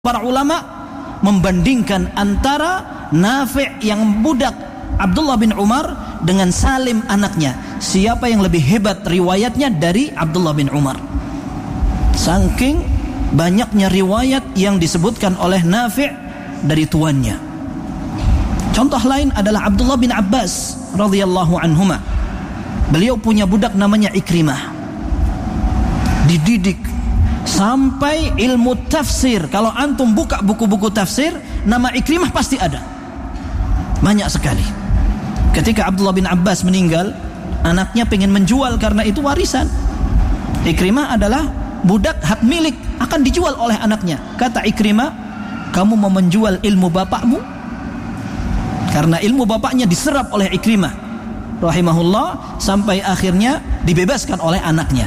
Para ulama membandingkan antara Nafi' yang budak Abdullah bin Umar dengan Salim anaknya. Siapa yang lebih hebat riwayatnya dari Abdullah bin Umar? Saking banyaknya riwayat yang disebutkan oleh Nafi' dari tuannya. Contoh lain adalah Abdullah bin Abbas radhiyallahu anhuma. Beliau punya budak namanya Ikrimah. Dididik sampai ilmu tafsir. Kalau antum buka buku-buku tafsir, nama Ikrimah pasti ada. Banyak sekali. Ketika Abdullah bin Abbas meninggal, anaknya pengen menjual karena itu warisan. Ikrimah adalah budak hak milik, akan dijual oleh anaknya. Kata Ikrimah, kamu mau menjual ilmu bapakmu? Karena ilmu bapaknya diserap oleh Ikrimah rahimahullah, sampai akhirnya dibebaskan oleh anaknya.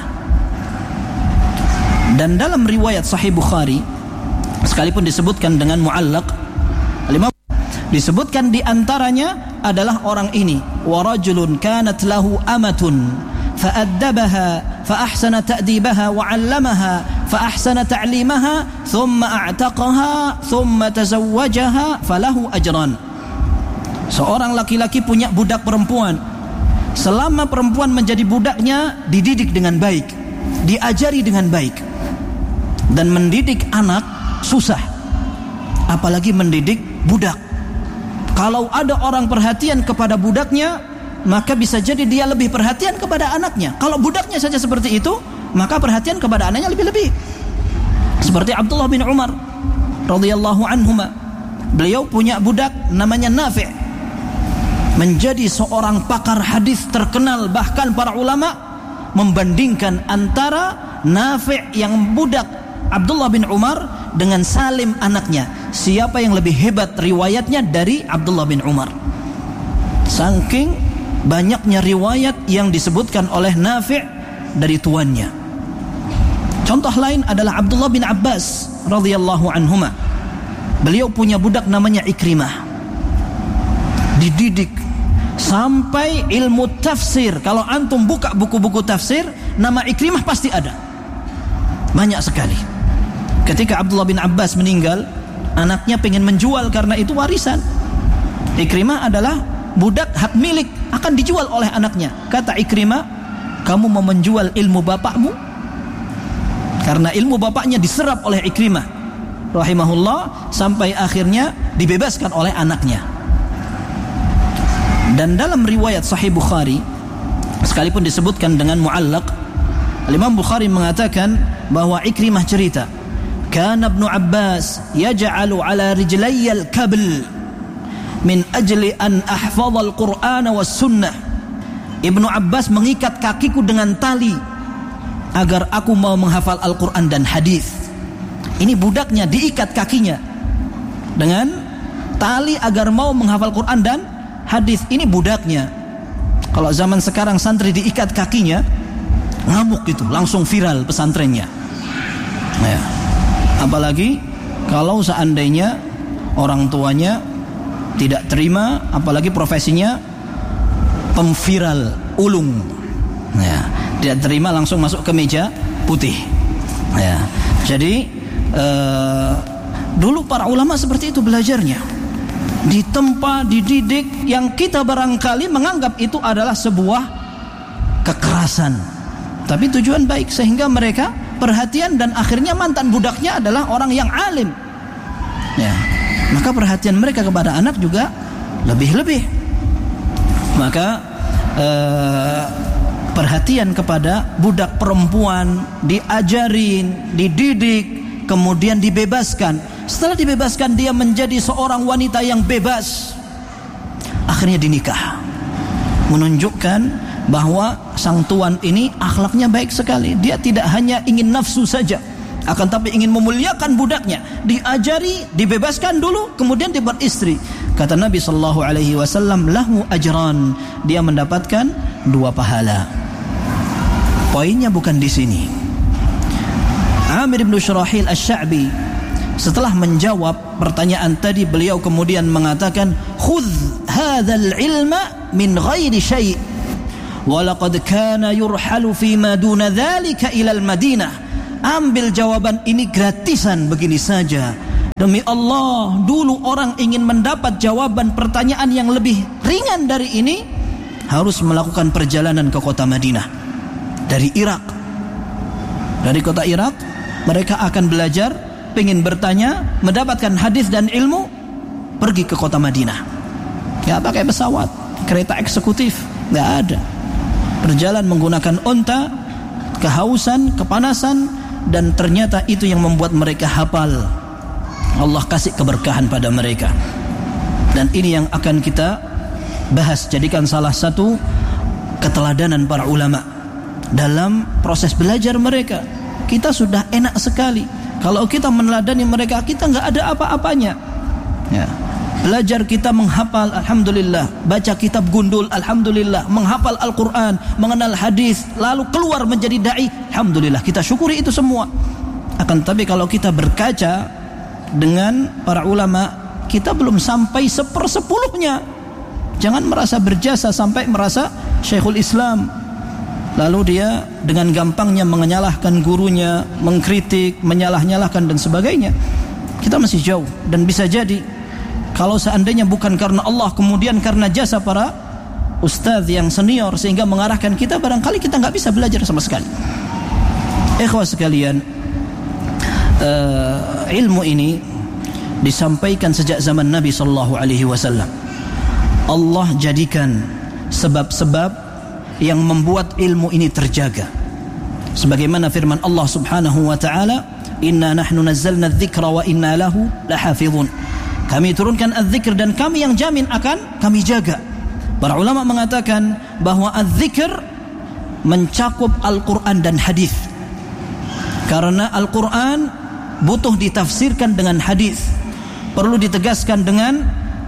Dan dalam riwayat Sahih Bukhari, sekalipun disebutkan dengan mu'allaq, disebutkan di antaranya adalah orang ini, wa rajulun kanat lahu amatun fa'addabaha fa'ahsana ta'dibaha wa 'allamaha fa'ahsana ta'limaha thumma a'taqaha thumma tazawwajaha falahu ajran. Seorang laki-laki punya budak perempuan. Selama perempuan menjadi budaknya, dididik dengan baik, diajari dengan baik. Dan mendidik anak susah, apalagi mendidik budak. Kalau ada orang perhatian kepada budaknya, maka bisa jadi dia lebih perhatian kepada anaknya. Kalau budaknya saja seperti itu, maka perhatian kepada anaknya lebih-lebih. Seperti Abdullah bin Umar radhiyallahu anhuma. Beliau punya budak namanya Nafi'. Menjadi seorang pakar hadis terkenal, bahkan para ulama membandingkan antara Nafi' yang budak Abdullah bin Umar dengan Salim anaknya. Siapa yang lebih hebat riwayatnya dari Abdullah bin Umar? Saking banyaknya riwayat yang disebutkan oleh Nafi' dari tuannya. Contoh lain adalah Abdullah bin Abbas radhiyallahu anhuma. Beliau punya budak namanya Ikrimah. Dididik sampai ilmu tafsir. Kalau antum buka buku-buku tafsir, nama Ikrimah pasti ada. Banyak sekali. Ketika Abdullah bin Abbas meninggal, anaknya pengen menjual karena itu warisan. Ikrimah adalah budak hak milik, akan dijual oleh anaknya. Kata Ikrimah, kamu mau menjual ilmu bapakmu? Karena ilmu bapaknya diserap oleh Ikrimah rahimahullah, sampai akhirnya dibebaskan oleh anaknya. Dan dalam riwayat Sahih Bukhari, sekalipun disebutkan dengan mu'allaq, Imam Bukhari mengatakan bahwa Ikrimah cerita, kana Ibnu Abbas yaj'alu ala rijlayya al-kabl min ajli an ahfadha al-Qur'ana was sunnah. Ibnu Abbas mengikat kakiku dengan tali agar aku mau menghafal Al-Qur'an dan hadis. Ini budaknya diikat kakinya dengan tali agar mau menghafal Qur'an dan hadis. Ini budaknya. Kalau zaman sekarang santri diikat kakinya, ngamuk gitu, langsung viral pesantrennya. Ya. Apalagi kalau seandainya orang tuanya tidak terima, apalagi profesinya pemviral ulung. Ya. Tidak terima, langsung masuk ke meja putih. Ya. Jadi dulu para ulama seperti itu belajarnya. Ditempa, dididik, yang kita barangkali menganggap itu adalah sebuah kekerasan, tapi tujuan baik, sehingga mereka perhatian dan akhirnya mantan budaknya adalah orang yang alim. Ya, maka perhatian mereka kepada anak juga lebih-lebih. Maka perhatian kepada budak perempuan, diajarin, dididik, kemudian dibebaskan. Setelah dibebaskan, dia menjadi seorang wanita yang bebas. Akhirnya dinikah. Menunjukkan bahwa sang tuan ini akhlaknya baik sekali. Dia tidak hanya ingin nafsu saja, akan tapi ingin memuliakan budaknya. Diajari, dibebaskan dulu, kemudian dia beristri. Kata Nabi SAW, lahu ajran. Dia mendapatkan 2 pahala. Poinnya bukan di sini. Amir bin Shurahil Asy-Sya'bi setelah menjawab pertanyaan tadi, beliau kemudian mengatakan, khudh hadzal ilma min ghairi syai' wa laqad kana yurhalu fi ma duna dzalika ila al-Madinah. Ambil jawaban ini gratisan begini saja. Demi Allah, dulu orang ingin mendapat jawaban pertanyaan yang lebih ringan dari ini, harus melakukan perjalanan ke kota Madinah. Dari Irak. Dari kota Irak, mereka akan belajar, ingin bertanya, mendapatkan hadis dan ilmu, pergi ke kota Madinah. Gak pakai pesawat, kereta eksekutif, gak ada. Berjalan menggunakan unta, kehausan, kepanasan, dan ternyata itu yang membuat mereka hafal. Allah kasih keberkahan pada mereka. Dan ini yang akan kita bahas, jadikan salah satu keteladanan para ulama dalam proses belajar mereka. Kita sudah enak sekali kalau kita meneladani mereka, kita nggak ada apa-apanya ya. Belajar kita menghafal, alhamdulillah. Baca kitab gundul, alhamdulillah. Menghafal Al-Quran, mengenal hadis, lalu keluar menjadi da'i, alhamdulillah. Kita syukuri itu semua. Akan tapi kalau kita berkaca dengan para ulama, kita belum sampai 1/10-nya. Jangan merasa berjasa sampai merasa Syekhul Islam, lalu dia dengan gampangnya menyalahkan gurunya, mengkritik, menyalah-nyalahkan dan sebagainya. Kita masih jauh. Dan bisa jadi kalau seandainya bukan karena Allah, kemudian karena jasa para ustadz yang senior sehingga mengarahkan kita, barangkali kita nggak bisa belajar sama sekali. Ikhwah sekalian, ilmu ini disampaikan sejak zaman Nabi SAW. Allah jadikan sebab-sebab yang membuat ilmu ini terjaga. Sebagaimana firman Allah Subhanahu wa taala, "Inna nahnu nazzalna adz-dzikra wa inna lahu lahafizun." Kami turunkan adz-dzikr dan kami yang jamin akan kami jaga. Para ulama mengatakan bahwa adz-dzikr mencakup Al-Quran dan hadis. Karena Al-Quran butuh ditafsirkan dengan hadis, perlu ditegaskan dengan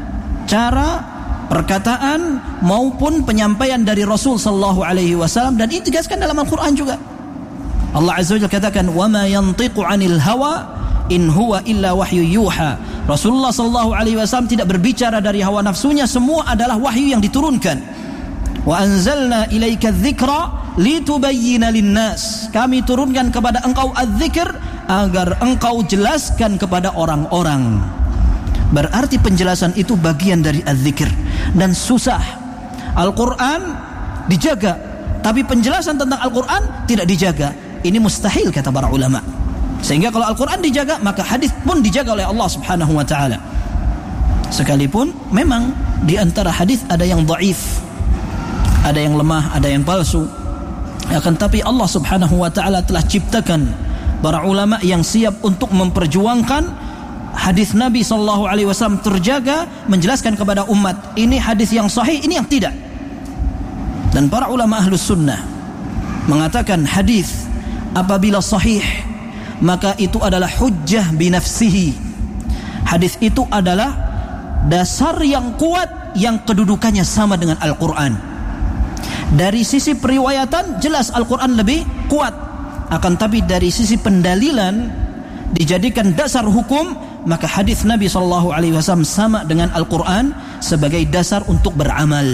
cara perkataan maupun penyampaian dari Rasul sallallahu alaihi wasallam, dan ini ditegaskan dalam Al-Quran juga. Allah Azza wa Jalla katakan, "Wa ma yantiqu 'anil hawa in huwa illa wahyu yuha." Rasulullah sallallahu alaihi wasallam tidak berbicara dari hawa nafsunya, semua adalah wahyu yang diturunkan. "Wa anzalna ilaika adz-dzikra litubayyana lin-nas." Kami turunkan kepada engkau adz-dzikr agar engkau jelaskan kepada orang-orang. Berarti penjelasan itu bagian dari adz-dzikr dan susah. Al-Quran dijaga, tapi penjelasan tentang Al-Quran tidak dijaga. Ini mustahil kata para ulama. Sehingga kalau Al-Quran dijaga, maka hadis pun dijaga oleh Allah Subhanahu wa taala. Sekalipun memang di antara hadis ada yang dhaif, ada yang lemah, ada yang palsu. Akan tapi Allah Subhanahu wa taala telah ciptakan para ulama yang siap untuk memperjuangkan hadis Nabi sallallahu alaihi wasallam terjaga, menjelaskan kepada umat ini hadis yang sahih, ini yang tidak. Dan para ulama Ahlus Sunnah mengatakan hadis apabila sahih, maka itu adalah hujjah binafsihi. Hadis itu adalah dasar yang kuat yang kedudukannya sama dengan Al-Quran. Dari sisi periwayatan jelas Al-Quran lebih kuat, akan tapi dari sisi pendalilan dijadikan dasar hukum, maka hadis Nabi SAW sama dengan Al-Quran sebagai dasar untuk beramal.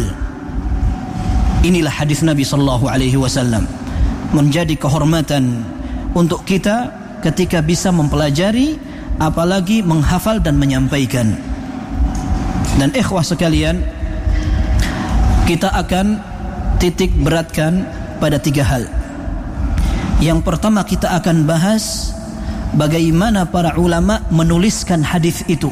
Inilah hadis Nabi SAW, menjadi kehormatan untuk kita ketika bisa mempelajari, apalagi menghafal dan menyampaikan. Dan ikhwah sekalian, kita akan titik beratkan pada 3 hal. Yang pertama, kita akan bahas bagaimana para ulama menuliskan hadis itu,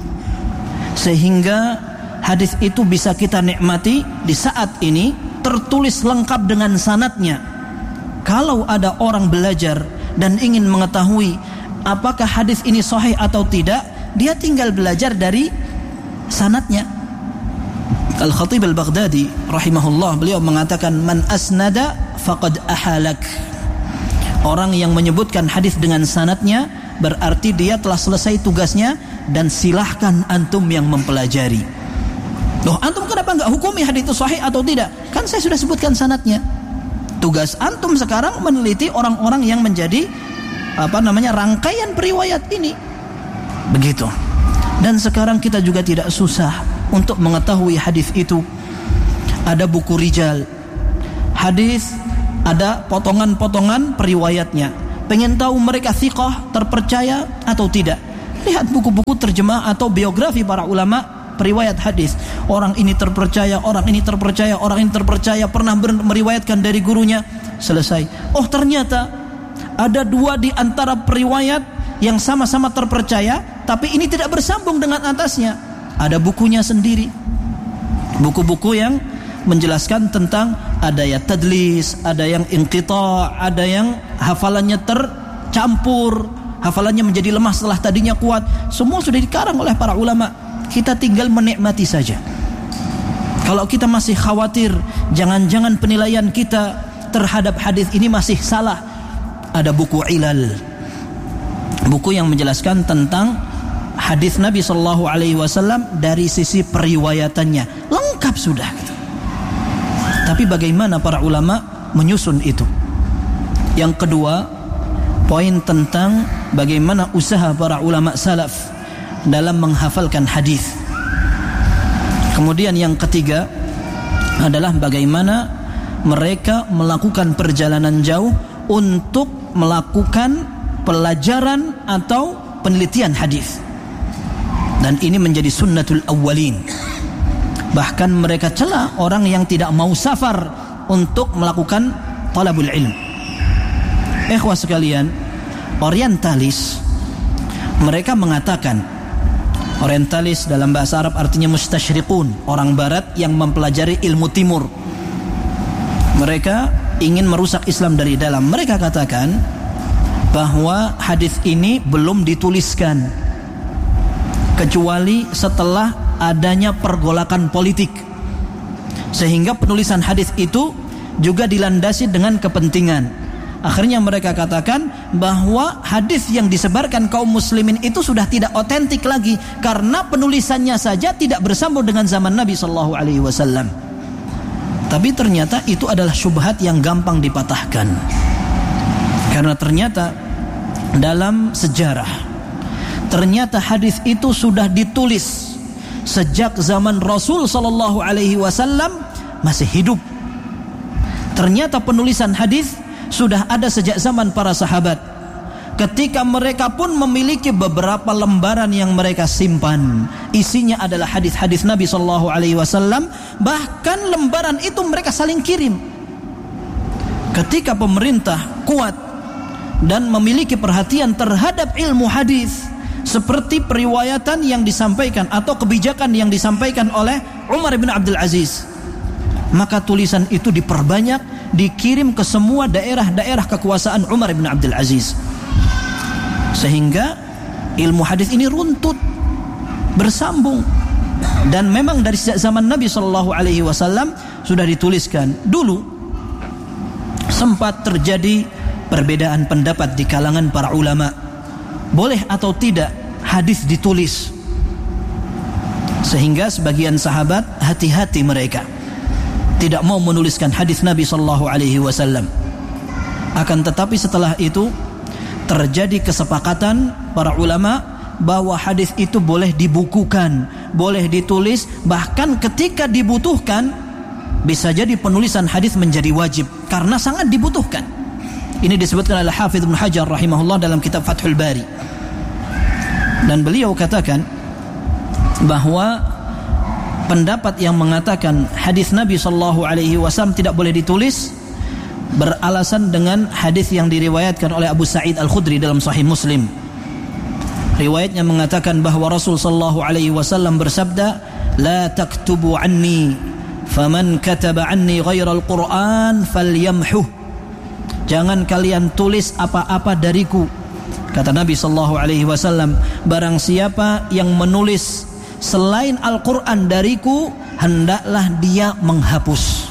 sehingga hadis itu bisa kita nikmati di saat ini tertulis lengkap dengan sanadnya. Kalau ada orang belajar dan ingin mengetahui apakah hadis ini sahih atau tidak, dia tinggal belajar dari sanadnya. Al-Khatib Al-Baghdadi rahimahullah, beliau mengatakan, "Man asnada faqad ahalak." Orang yang menyebutkan hadis dengan sanadnya berarti dia telah selesai tugasnya, dan silahkan antum yang mempelajari. Loh, antum kenapa enggak hukumi hadis itu sahih atau tidak? Kan saya sudah sebutkan sanadnya. Tugas antum sekarang meneliti orang-orang yang menjadi rangkaian periwayat ini. Begitu. Dan sekarang kita juga tidak susah untuk mengetahui hadis itu. Ada buku rijal hadis, ada potongan-potongan periwayatnya. Pengen tahu mereka thiqah, terpercaya atau tidak, Lihat buku-buku terjemah atau biografi para ulama periwayat hadis. Orang ini terpercaya, orang ini terpercaya, orang ini terpercaya, pernah meriwayatkan dari gurunya. Selesai. Oh, ternyata ada dua di antara periwayat yang sama-sama terpercaya, tapi ini tidak bersambung dengan atasnya. Ada bukunya sendiri. Buku-buku yang menjelaskan tentang ada yang tadlis, ada yang inqita', ada yang hafalannya tercampur, hafalannya menjadi lemah setelah tadinya kuat. Semua sudah dikarang oleh para ulama. Kita tinggal menikmati saja. Kalau kita masih khawatir jangan-jangan penilaian kita terhadap hadis ini masih salah, ada buku ilal, buku yang menjelaskan tentang hadis Nabi SAW dari sisi periwayatannya. Lengkap sudah gitu. Tapi bagaimana para ulama menyusun itu? Yang kedua, poin tentang bagaimana usaha para ulama salaf dalam menghafalkan hadis. Kemudian yang ketiga adalah bagaimana mereka melakukan perjalanan jauh untuk melakukan pelajaran atau penelitian hadis. Dan ini menjadi sunnatul awwalin. Bahkan mereka cela orang yang tidak mau safar untuk melakukan talabul ilm. Ikhwah sekalian, orientalis mereka mengatakan, orientalis dalam bahasa Arab artinya mustasyriqun, orang barat yang mempelajari ilmu timur. Mereka ingin merusak Islam dari dalam. Mereka katakan bahwa hadis ini belum dituliskan kecuali setelah adanya pergolakan politik, sehingga penulisan hadis itu juga dilandasi dengan kepentingan. Akhirnya mereka katakan bahwa hadis yang disebarkan kaum muslimin itu sudah tidak otentik lagi karena penulisannya saja tidak bersambung dengan zaman Nabi SAW. Tapi ternyata itu adalah syubhat yang gampang dipatahkan, karena ternyata dalam sejarah ternyata hadis itu sudah ditulis sejak zaman Rasul SAW masih hidup. Ternyata penulisan hadis sudah ada sejak zaman para sahabat, ketika mereka pun memiliki beberapa lembaran yang mereka simpan. Isinya adalah hadis-hadis Nabi SAW. Bahkan lembaran itu mereka saling kirim. Ketika pemerintah kuat dan memiliki perhatian terhadap ilmu hadis, seperti periwayatan yang disampaikan atau kebijakan yang disampaikan oleh Umar bin Abdul Aziz, maka tulisan itu diperbanyak, dikirim ke semua daerah-daerah kekuasaan Umar bin Abdul Aziz, sehingga ilmu hadis ini runtut, bersambung. Dan memang dari sejak zaman Nabi SAW sudah dituliskan. Dulu sempat terjadi perbedaan pendapat di kalangan para ulama, boleh atau tidak hadis ditulis, sehingga sebagian sahabat hati-hati, mereka tidak mau menuliskan hadis Nabi SAW. Akan tetapi setelah itu terjadi kesepakatan para ulama bahwa hadis itu boleh dibukukan, boleh ditulis, bahkan ketika dibutuhkan bisa jadi penulisan hadis menjadi wajib karena sangat dibutuhkan. Ini disebutkan oleh Hafidz Ibnu Hajar rahimahullah dalam kitab Fathul Bari. Dan beliau katakan bahwa pendapat yang mengatakan hadis Nabi SAW tidak boleh ditulis beralasan dengan hadis yang diriwayatkan oleh Abu Sa'id Al-Khudri dalam Sahih Muslim. Riwayatnya mengatakan bahwa Rasul SAW bersabda, "La taktubu anni, faman kataba anni ghairal Qur'an falyamhuh." Jangan kalian tulis apa-apa dariku, kata Nabi SAW. Barang siapa yang menulis selain Al-Quran dariku, hendaklah dia menghapus.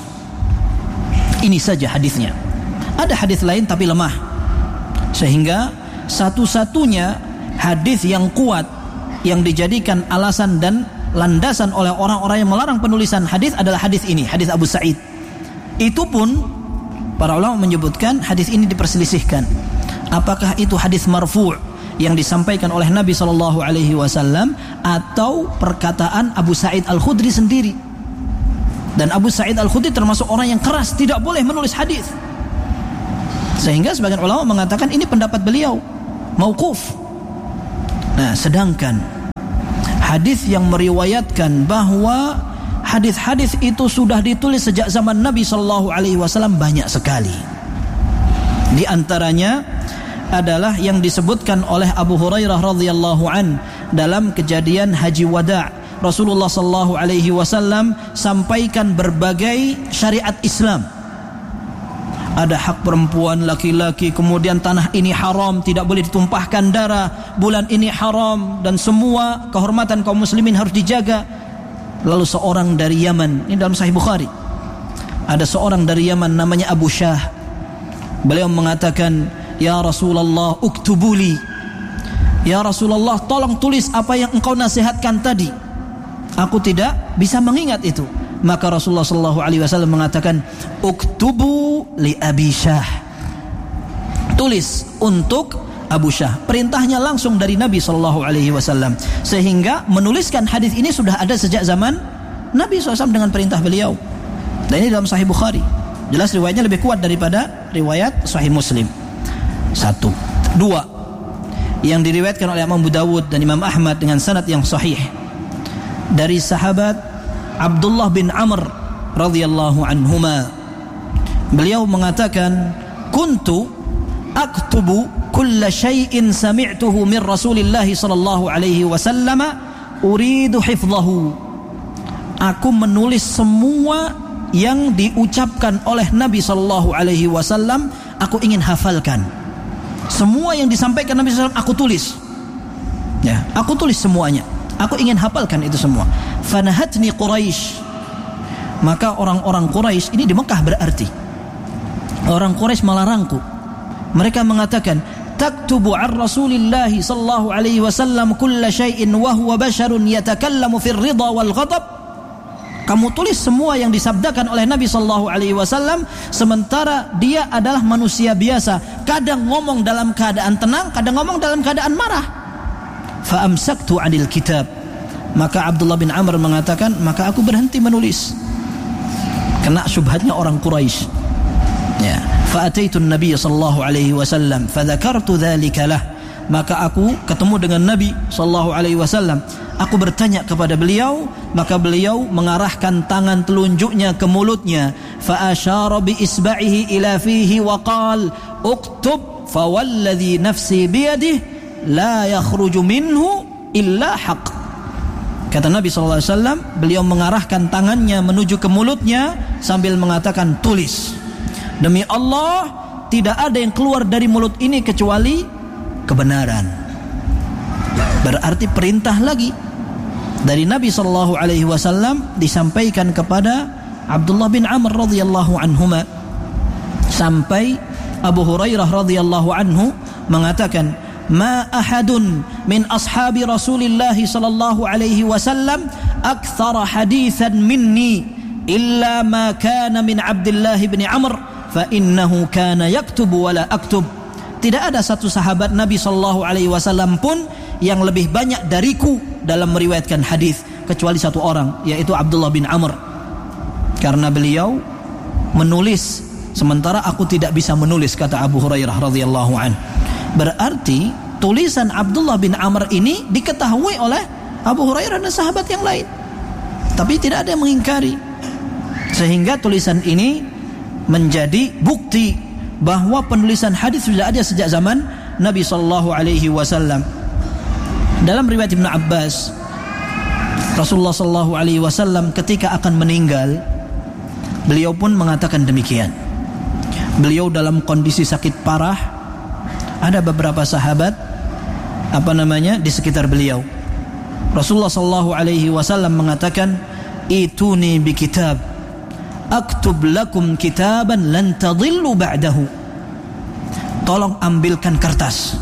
Ini saja hadisnya. Ada hadis lain tapi lemah, sehingga satu-satunya hadis yang kuat yang dijadikan alasan dan landasan oleh orang-orang yang melarang penulisan hadis adalah hadis ini, hadis Abu Sa'id. Itu pun para ulama menyebutkan hadis ini diperselisihkan. Apakah itu hadis marfu' yang disampaikan oleh Nabi SAW atau perkataan Abu Sa'id Al-Khudri sendiri? Dan Abu Sa'id Al-Khudri termasuk orang yang keras, tidak boleh menulis hadis. Sehingga sebagian ulama mengatakan ini pendapat beliau mauquf. Nah, sedangkan hadis yang meriwayatkan bahwa hadis-hadis itu sudah ditulis sejak zaman Nabi sallallahu alaihi wasallam banyak sekali. Di antaranya adalah yang disebutkan oleh Abu Hurairah radhiyallahu an dalam kejadian Haji Wada'. Rasulullah sallallahu alaihi wasallam sampaikan berbagai syariat Islam. Ada hak perempuan, laki-laki, kemudian tanah ini haram, tidak boleh ditumpahkan darah, bulan ini haram, dan semua kehormatan kaum muslimin harus dijaga. Lalu seorang dari Yaman, ini dalam Sahih Bukhari, ada seorang dari Yaman namanya Abu Syah. Beliau mengatakan, ya Rasulullah uktubuli, ya Rasulullah tolong tulis apa yang engkau nasihatkan tadi, aku tidak bisa mengingat itu. Maka Rasulullah sallallahu alaihi wasallam mengatakan, uktubu li Abi Syah, tulis untuk Abu Syah. Perintahnya langsung dari Nabi sallallahu alaihi wasallam, sehingga menuliskan hadis ini sudah ada sejak zaman Nabi SAW dengan perintah beliau. Dan ini dalam Sahih Bukhari. Jelas riwayatnya lebih kuat daripada riwayat Sahih Muslim. 1. 2. Yang diriwayatkan oleh Imam Abu Dawud dan Imam Ahmad dengan sanad yang sahih dari sahabat Abdullah bin Amr radhiyallahu anhuma. Beliau mengatakan, kuntu aktubu kulla syai'in sami'tuhu min Rasulillah sallallahu alaihi wasallam uridu hifdhahu. Aku menulis semua yang diucapkan oleh Nabi sallallahu alaihi wasallam, aku ingin hafalkan. Semua yang disampaikan Nabi sallallahu alaihi wasallam aku tulis. Ya, aku tulis semuanya. Aku ingin hafalkan itu semua. Fanahatni Quraisy. Maka orang-orang Quraisy, ini di Mekah berarti, orang Quraisy melarangku. Mereka mengatakan, taktubu an Rasulillah sallallahu alaihi wasallam kulla syai'in wa huwa basharun yatakallamu fir ridha wal ghadab. Kamu tulis semua yang disabdakan oleh Nabi sallallahu alaihi wasallam, sementara dia adalah manusia biasa, kadang ngomong dalam keadaan tenang, kadang ngomong dalam keadaan marah. Fa'amsaktu 'anil kitab. Maka Abdullah bin Amr mengatakan, maka aku berhenti menulis. Kena syubhatnya orang Quraisy. Ya, fa'ataitu an-nabiy sallallahu alaihi wasallam fadzakartu dzalika lah. Maka aku ketemu dengan Nabi sallallahu alaihi wasallam. Aku bertanya kepada beliau, maka beliau mengarahkan tangan telunjuknya ke mulutnya. Fa asyara bi isba'ihi ila fihi wa qala, "Uktub fa walladhi nafsi bi yadihi la yakhruju minhu illa haq." Kata Nabi SAW, beliau mengarahkan tangannya menuju ke mulutnya sambil mengatakan, tulis. Demi Allah, tidak ada yang keluar dari mulut ini kecuali kebenaran. Berarti perintah lagi dari Nabi SAW disampaikan kepada Abdullah bin Amr radhiyallahu anhuma, sampai Abu Hurairah radhiyallahu anhu mengatakan, ma ahadun min ashabi Rasulillah sallallahu alaihi wasallam aktsara haditsan minni illa ma kana min Abdullah bin Amr fa innahu kana yaktubu wa la aktub. Tidak ada satu sahabat Nabi sallallahu alaihi wasallam pun yang lebih banyak dariku dalam meriwayatkan hadis kecuali satu orang, yaitu Abdullah bin Amr, karena beliau menulis sementara aku tidak bisa menulis, kata Abu Hurairah radhiyallahu anhu. Berarti tulisan Abdullah bin Amr ini diketahui oleh Abu Hurairah dan sahabat yang lain, tapi tidak ada yang mengingkari. Sehingga tulisan ini menjadi bukti bahwa penulisan hadis sudah ada sejak zaman Nabi sallallahu alaihi wasallam. Dalam riwayat Ibnu Abbas, Rasulullah sallallahu alaihi wasallam ketika akan meninggal, beliau pun mengatakan demikian. Beliau dalam kondisi sakit parah. Ada beberapa sahabat di sekitar beliau. Rasulullah sallallahu alaihi wasallam mengatakan, "Ituni bi kitab aktub lakum kitaban lan tadhillu ba'dahu." Tolong ambilkan kertas.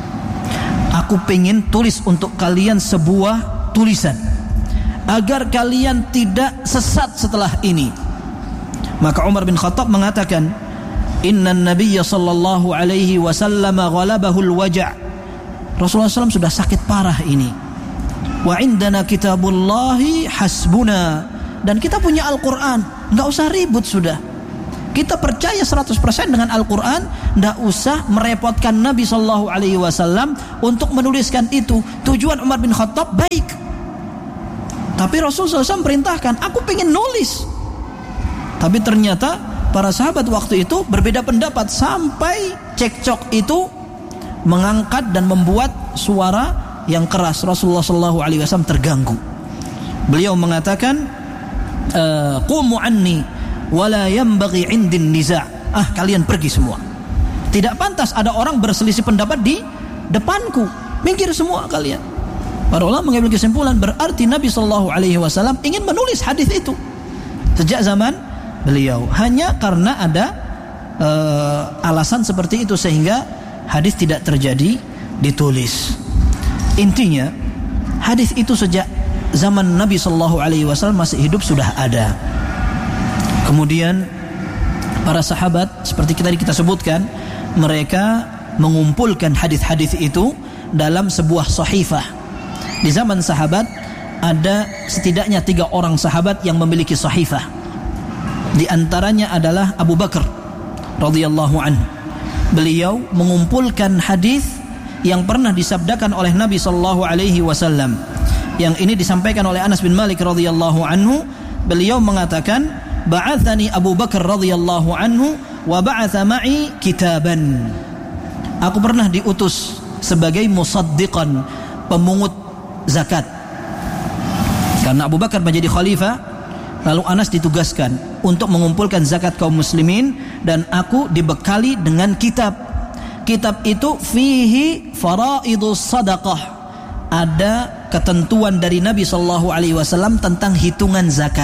Aku pengen tulis untuk kalian sebuah tulisan agar kalian tidak sesat setelah ini. Maka Umar bin Khattab mengatakan, Inna Nabiyya sallallahu alaihi wasallam ghalabahul waja'. Rasulullah SAW sudah sakit parah ini. Wa indana kitabullahi hasbuna. Dan kita punya Al-Quran, enggak usah ribut sudah. Kita percaya 100% dengan Al-Quran, tidak usah merepotkan Nabi SAW untuk menuliskan itu. Tujuan Umar bin Khattab baik, tapi Rasulullah SAW perintahkan, aku pengen nulis. Tapi ternyata para sahabat waktu itu berbeda pendapat, sampai cekcok itu mengangkat dan membuat suara yang keras. Rasulullah SAW terganggu. Beliau mengatakan, qumu anni wala yanbaghi 'indin niza'. Kalian pergi semua. Tidak pantas ada orang berselisih pendapat di depanku. Minggir semua kalian. Para ulama mengambil kesimpulan, berarti Nabi SAW ingin menulis hadis itu sejak zaman beliau, hanya karena ada alasan seperti itu sehingga hadis tidak terjadi ditulis. Intinya hadis itu sejak zaman Nabi SAW masih hidup sudah ada. Kemudian para sahabat seperti kita sebutkan, mereka mengumpulkan hadis-hadis itu dalam sebuah sahifah. Di zaman sahabat ada setidaknya 3 orang sahabat yang memiliki sahifah. Di antaranya adalah Abu Bakar radhiyallahu anhu. Beliau mengumpulkan hadis yang pernah disabdakan oleh Nabi sallallahu alaihi wasallam. Yang ini disampaikan oleh Anas bin Malik radhiyallahu anhu. Beliau mengatakan, ba'athani Abu Bakar radhiyallahu anhu wa ba'atha ma'i kitaban. Aku pernah diutus sebagai musaddiqan, pemungut zakat. Karena Abu Bakar menjadi khalifah, lalu Anas ditugaskan untuk mengumpulkan zakat kaum muslimin, dan aku dibekali dengan kitab. Kitab itu fihi faraidus sadaqah. Ada ketentuan dari Nabi sallallahu alaihi wasallam tentang hitungan zakat.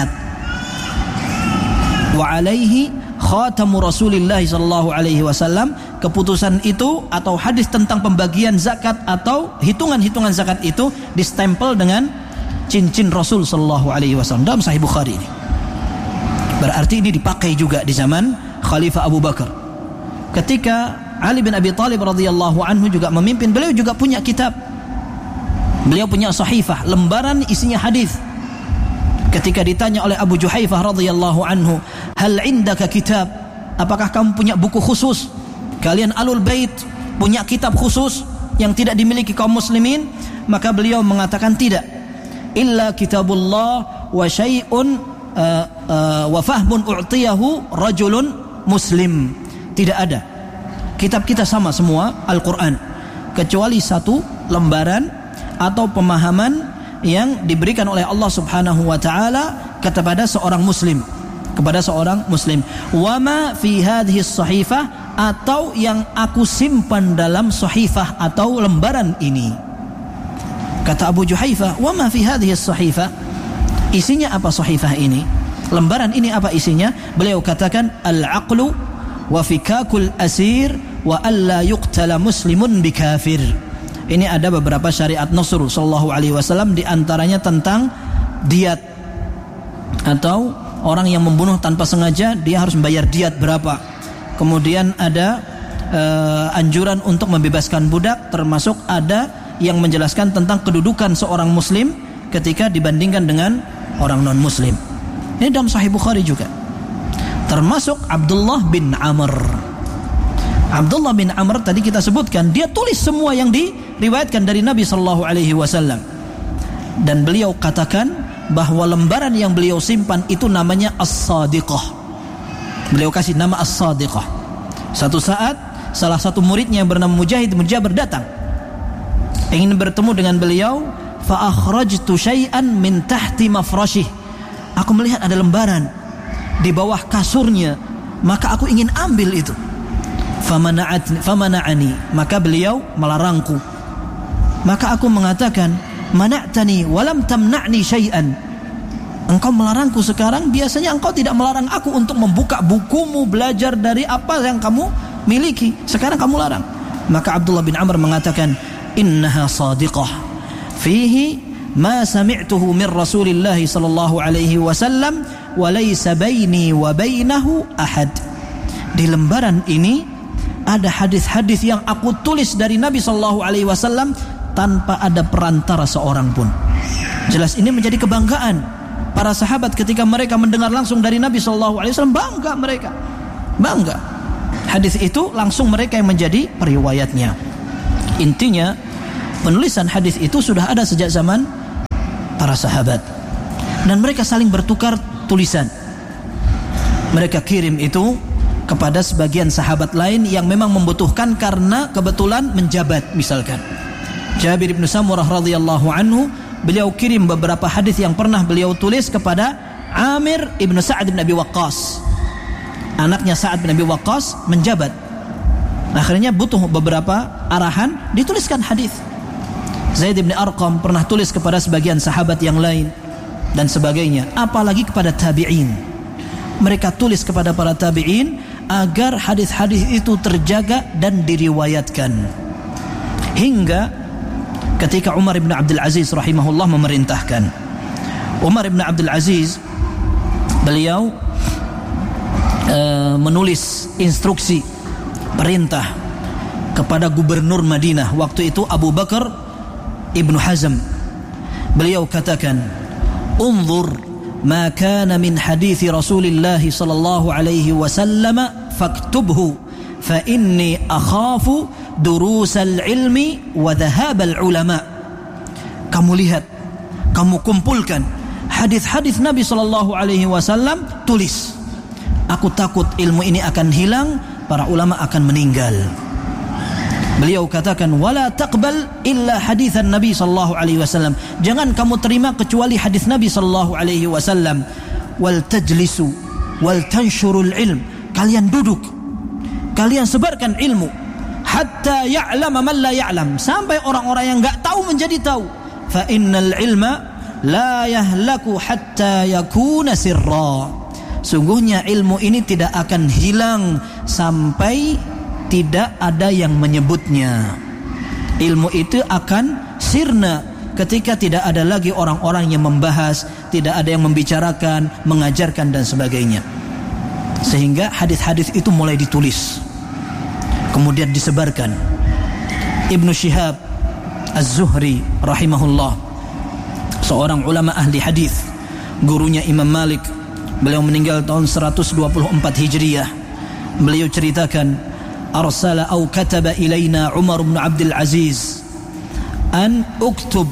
Wa alaihi khatamu Rasulillah sallallahu alaihi wasallam. Keputusan itu atau hadis tentang pembagian zakat atau hitungan-hitungan zakat itu distempel dengan cincin Rasul sallallahu alaihi wasallam dalam Sahih Bukhari ini. Berarti ini dipakai juga di zaman Khalifah Abu Bakar. Ketika Ali bin Abi Thalib radhiyallahu anhu juga memimpin, beliau juga punya kitab. Beliau punya sahifah, lembaran isinya hadis. Ketika ditanya oleh Abu Juhaifah radhiyallahu anhu, "Hal indaka kitab?" Apakah kamu punya buku khusus? Kalian Ahlul Bait punya kitab khusus yang tidak dimiliki kaum muslimin? Maka beliau mengatakan tidak. Illa kitabullah wa syai'un wa fahmun u'tiyahu rajulun muslim. Tidak ada. Kitab kita sama semua Al-Quran, kecuali satu lembaran atau pemahaman yang diberikan oleh Allah Subhanahu wa taala kepada seorang muslim, Wa ma fi hadhihi as-sahifah, atau yang aku simpan dalam sahifah atau lembaran ini. Kata Abu Juhaifah, wa ma fi hadhihi as-sahifah, isinya apa sahifah ini? Lembaran ini apa isinya? Beliau katakan, al-aqlu wa fikakul asir wa alla yuqtala muslimun bikafir. Ini ada beberapa syariat Rasul sallallahu alaihi wasallam, di antaranya tentang diat, atau orang yang membunuh tanpa sengaja dia harus membayar diat berapa. Kemudian ada anjuran untuk membebaskan budak, termasuk ada yang menjelaskan tentang kedudukan seorang muslim ketika dibandingkan dengan orang non muslim. Ini dalam Sahih Bukhari juga. Termasuk Abdullah bin Amr. Abdullah bin Amr tadi kita sebutkan, dia tulis semua yang diriwayatkan dari Nabi sallallahu alaihi wasallam. Dan beliau katakan bahwa lembaran yang beliau simpan itu namanya As-Sadiqah. Beliau kasih nama As-Sadiqah. Satu saat salah satu muridnya yang bernama Mujahid Mujabar datang, ingin bertemu dengan beliau. Fa akhrajtu syai'an min tahti mafrashih. Aku melihat ada lembaran di bawah kasurnya, maka aku ingin ambil itu. Famana'ani, maka beliau melarangku. Maka aku mengatakan, mana'tani walam tamna'ni syai'an. Engkau melarangku sekarang, biasanya engkau tidak melarang aku untuk membuka bukumu, belajar dari apa yang kamu miliki. Sekarang kamu larang. Maka Abdullah bin Amr mengatakan, innaha sadiqah fihi ma sami'tuhu min Rasulillah sallallahu alaihi wasallam wa laysa baini wa bainahu ahad. Di lembaran ini ada hadis-hadis yang aku tulis dari Nabi sallallahu alaihi wasallam tanpa ada perantara seorang pun. Jelas ini menjadi kebanggaan para sahabat ketika mereka mendengar langsung dari Nabi sallallahu alaihi wasallam, bangga mereka. bangga. Hadis itu langsung mereka yang menjadi periwayatnya. Intinya penulisan hadis itu sudah ada sejak zaman para sahabat, dan mereka saling bertukar tulisan. Mereka kirim itu kepada sebagian sahabat lain yang memang membutuhkan karena kebetulan menjabat. Misalkan Jabir bin Samurah radhiyallahu anhu, beliau kirim beberapa hadis yang pernah beliau tulis kepada Amir ibn Sa'ad bin Abi Waqqas. Anaknya Sa'ad bin Abi Waqqas menjabat. Akhirnya butuh beberapa arahan, dituliskan hadis. Zaid bin Arqam pernah tulis kepada sebagian sahabat yang lain dan sebagainya. Apalagi kepada tabi'in. Mereka tulis kepada para tabi'in agar hadis-hadis itu terjaga dan diriwayatkan. Hingga ketika Umar bin Abdul Aziz rahimahullah memerintahkan. Umar bin Abdul Aziz, beliau menulis instruksi perintah kepada gubernur Madinah waktu itu Abu Bakar Ibnu Hazm. Beliau katakan, "Unzur ma kana min hadits Rasulillah sallallahu alaihi wasallam faktubhu fa inni akhafu durusal ilmi wa dhahabal ulama." Kamu lihat, kamu kumpulkan hadis-hadis Nabi sallallahu alaihi wasallam, tulis. Aku takut ilmu ini akan hilang, para ulama akan meninggal. Beliau katakan, wala taqbal illa haditsan Nabi sallallahu alaihi wasallam. Jangan kamu terima kecuali hadis Nabi sallallahu alaihi wasallam. Wal tajlisu wal tanshurul ilm. Kalian duduk, kalian sebarkan ilmu. Hatta ya'lama man la ya'lam. Sampai orang-orang yang enggak tahu menjadi tahu. Fa innal ilma la yahlaku hatta yakuna sirra. Sungguhnya ilmu ini tidak akan hilang sampai tidak ada yang menyebutnya. Ilmu itu akan sirna ketika tidak ada lagi orang-orang yang membahas, tidak ada yang membicarakan, mengajarkan dan sebagainya. Sehingga hadis-hadis itu mulai ditulis, kemudian disebarkan. Ibnu Syihab Az-Zuhri rahimahullah, seorang ulama ahli hadis, gurunya Imam Malik, beliau meninggal tahun 124 Hijriyah. Beliau ceritakan, arsala au kataba ilaina Umar bin Abdul Aziz an uktub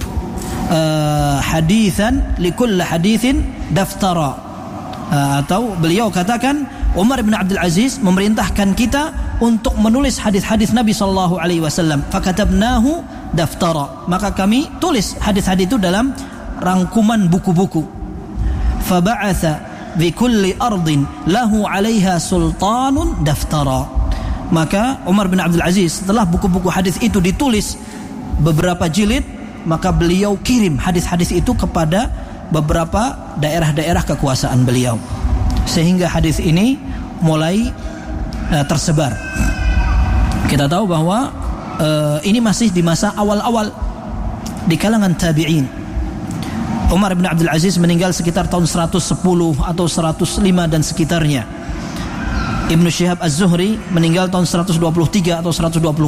hadithan likulli hadithin daftara. Atau beliau katakan, Umar bin Abdul Aziz memerintahkan kita untuk menulis hadis-hadis Nabi sallallahu alaihi wasallam. Fakatabnahu daftara. Maka kami tulis hadis-hadis itu dalam rangkuman buku-buku. Faba'atha bi kulli ardin lahu 'alaiha sultanun daftara. Maka Umar bin Abdul Aziz setelah buku-buku hadis itu ditulis beberapa jilid, maka beliau kirim hadis-hadis itu kepada beberapa daerah-daerah kekuasaan beliau, sehingga hadis ini mulai tersebar. Kita tahu bahwa ini masih di masa awal-awal di kalangan tabi'in. Umar bin Abdul Aziz meninggal sekitar tahun 110 atau 105 dan sekitarnya. Ibnu Syihab Az-Zuhri meninggal tahun 123 atau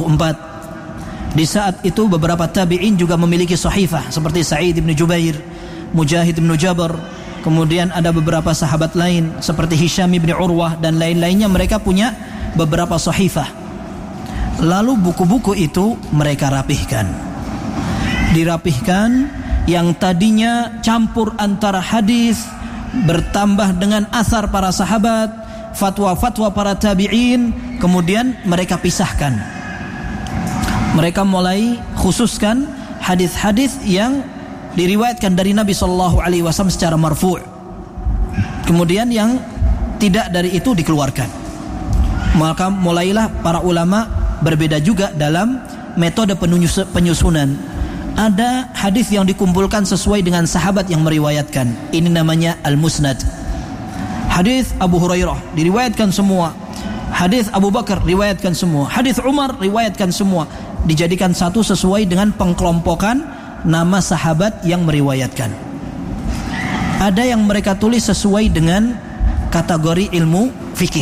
124. Di saat itu beberapa tabi'in juga memiliki sahifah seperti Sa'id bin Jubair, Mujahid bin Jabr, kemudian ada beberapa sahabat lain seperti Hisham bin Urwah dan lain-lainnya, mereka punya beberapa sahifah. Lalu buku-buku itu mereka rapihkan. Dirapihkan, yang tadinya campur antara hadis bertambah dengan asar para sahabat, fatwa-fatwa para tabi'in, kemudian mereka pisahkan. Mereka mulai khususkan hadis-hadis yang diriwayatkan dari Nabi sallallahu alaihi wasallam secara marfu'. Kemudian yang tidak dari itu dikeluarkan. Maka mulailah para ulama berbeda juga dalam metode penyusunan. Ada hadis yang dikumpulkan sesuai dengan sahabat yang meriwayatkan. Ini namanya Al-Musnad. Hadis Abu Hurairah diriwayatkan semua. Hadis Abu Bakar riwayatkan semua. Hadis Umar riwayatkan semua. Dijadikan satu sesuai dengan pengkelompokan nama sahabat yang meriwayatkan. Ada yang mereka tulis sesuai dengan kategori ilmu fikih.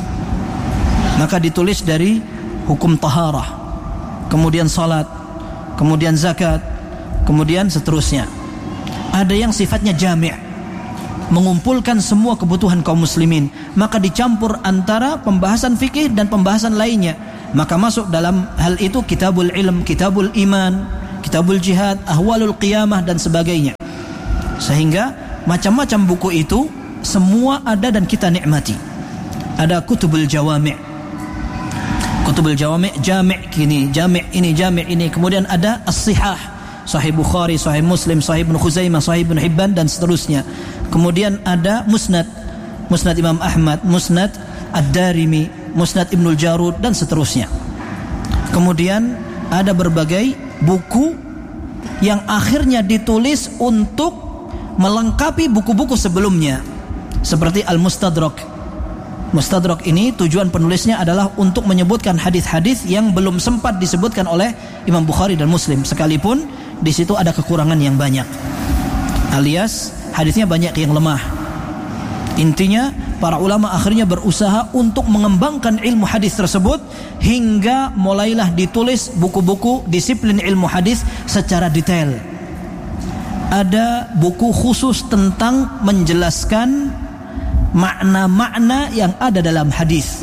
Maka ditulis dari hukum taharah, kemudian salat, kemudian zakat, kemudian seterusnya. Ada yang sifatnya jami', mengumpulkan semua kebutuhan kaum muslimin, maka dicampur antara pembahasan fikih dan pembahasan lainnya, maka masuk dalam hal itu kitabul ilm, kitabul iman, kitabul jihad, ahwalul qiyamah dan sebagainya. Sehingga macam-macam buku itu semua ada dan kita nikmati. Ada kutubul jawami', kutubul jawami', jami' ini, kemudian ada as-sihah, Sahih Bukhari, Sahih Muslim, Sahih Ibn Khuzaimah, Sahih Ibn Hibban dan seterusnya. Kemudian ada Musnad Imam Ahmad, Musnad Ad-Darimi, Musnad Ibnul Jarud dan seterusnya. Kemudian ada berbagai buku yang akhirnya ditulis untuk melengkapi buku-buku sebelumnya, seperti Al-Mustadrak. Mustadrak ini tujuan penulisnya adalah untuk menyebutkan hadis-hadis yang belum sempat disebutkan oleh Imam Bukhari dan Muslim, sekalipun di situ ada kekurangan yang banyak, alias hadisnya banyak yang lemah. Intinya para ulama akhirnya berusaha untuk mengembangkan ilmu hadis tersebut, hingga mulailah ditulis buku-buku disiplin ilmu hadis secara detail. Ada buku khusus tentang menjelaskan makna-makna yang ada dalam hadis,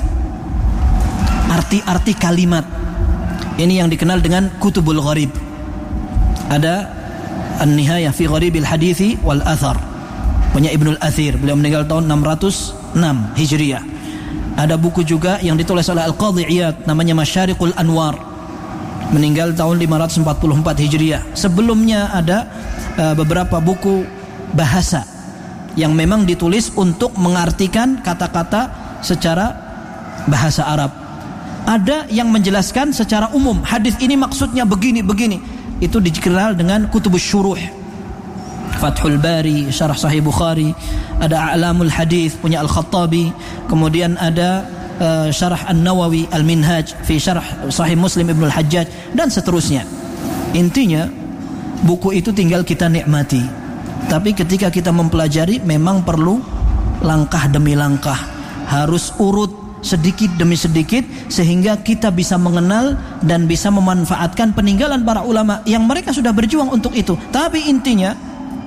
arti-arti kalimat. Ini yang dikenal dengan kutubul gharib. Ada An-Nihayah fi Gharibil Hadithi wal Athar, punya Ibnul Athir, beliau meninggal tahun 606 Hijriah. Ada buku juga yang ditulis oleh Al-Qadhi Iyad, namanya Masyariqul Anwar, meninggal tahun 544 Hijriah. Sebelumnya ada beberapa buku bahasa yang memang ditulis untuk mengartikan kata-kata secara bahasa Arab. Ada yang menjelaskan secara umum, hadis ini maksudnya begini. Itu dikenal dengan kutubus syuruh, Fathul Bari, Syarah Sahih Bukhari. Ada A'lamul Hadith, punya Al-Khattabi. Kemudian ada Syarah An-Nawawi, Al-Minhaj fi Syarah Sahih Muslim Ibnul Hajjaj dan seterusnya. Intinya buku itu tinggal kita nikmati, tapi ketika kita mempelajari memang perlu langkah demi langkah, harus urut sedikit demi sedikit, sehingga kita bisa mengenal dan bisa memanfaatkan peninggalan para ulama yang mereka sudah berjuang untuk itu. Tapi intinya,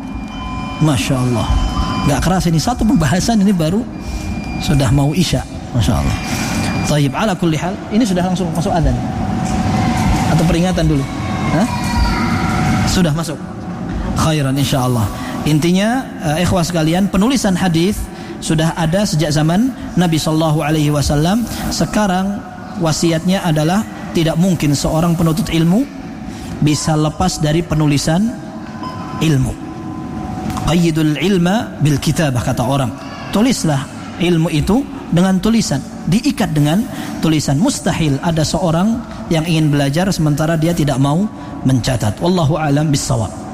Masya Allah, gak keras ini satu pembahasan ini baru sudah mau isya. Masya Allah. Taib, ala kulli hal, ini sudah langsung masuk adzan atau peringatan dulu? Hah? Sudah masuk. Khairan insyaallah. Intinya ikhwah sekalian, penulisan hadis sudah ada sejak zaman Nabi sallallahu alaihi wasallam. Sekarang wasiatnya adalah tidak mungkin seorang penuntut ilmu bisa lepas dari penulisan ilmu. Qayyidul ilma bil kitabah, kata orang. Tulislah ilmu itu dengan tulisan, diikat dengan tulisan. Mustahil ada seorang yang ingin belajar sementara dia tidak mau mencatat. Wallahu a'lam bissawab.